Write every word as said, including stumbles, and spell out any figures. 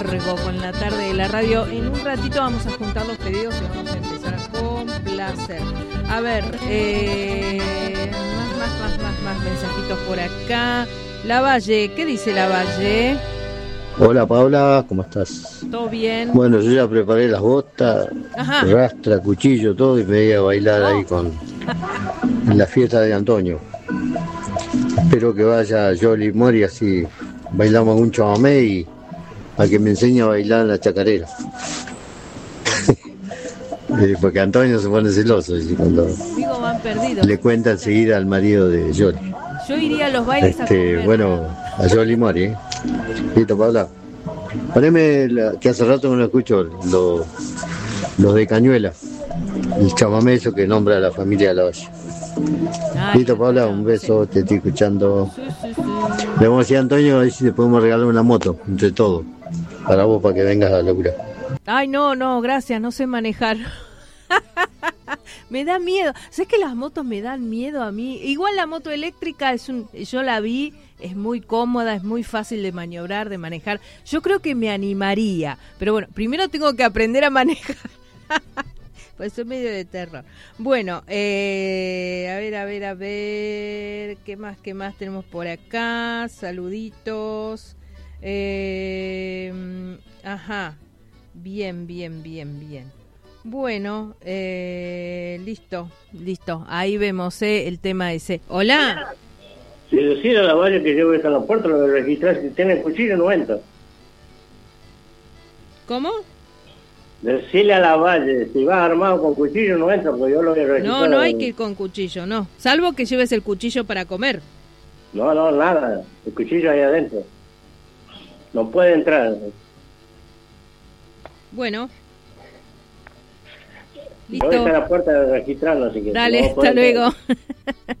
Con la tarde de la radio. En un ratito vamos a juntar los pedidos y vamos a empezar con placer. A ver, eh, más, más, más, más, más mensajitos por acá. Lavalle, ¿qué dice Lavalle? Hola Paula, ¿cómo estás? ¿Todo bien? Bueno, yo ya preparé las botas, Ajá. rastra, cuchillo, todo y me voy a bailar oh. ahí con en la fiesta de Antonio. Espero que vaya Yoli Mori, así bailamos un chamamé y a que me enseñe a bailar en la chacarera. Porque Antonio se pone celoso y cuando Digo, van perdidos. Le cuenta enseguida al marido de Yoli. Yo iría a los bailes este, a comer. Bueno, a Yoli Mori, ¿eh? Listo, Paula. Poneme, la, que hace rato que no escucho, los lo de Cañuela. El chamamé eso que nombra a la familia de la Valle. Ay, listo, Paula, un beso, sí. Te estoy escuchando. Sí, sí, sí. Le vamos a decir a Antonio a ver si te podemos regalar una moto, entre todos. Para vos, para que vengas a locura. Ay, no, no, gracias, no sé manejar. Me da miedo. ¿Sabes que las motos me dan miedo a mí? Igual la moto eléctrica, es un, yo la vi, es muy cómoda, es muy fácil de maniobrar, de manejar. Yo creo que me animaría. Pero bueno, primero tengo que aprender a manejar. Pues soy medio de terror. Bueno, eh, a ver, a ver, a ver. ¿Qué más, qué más tenemos por acá? Saluditos. Eh, ajá, bien, bien, bien, bien. Bueno, eh, listo, listo. Ahí vemos eh, el tema ese. Hola. Si decir a la Valle que llevo a la puerta, lo de registrar, si tiene cuchillo no entra. ¿Cómo? Decirle a la Valle, si vas armado con cuchillo no entra, porque yo lo voy a registrar. No, no hay que ir con cuchillo, no. Salvo que lleves el cuchillo para comer. No, no, nada. El cuchillo ahí adentro. No puede entrar. Bueno. Listo. Voy a estar a la puerta de registrarlo, así que... Dale, no hasta luego.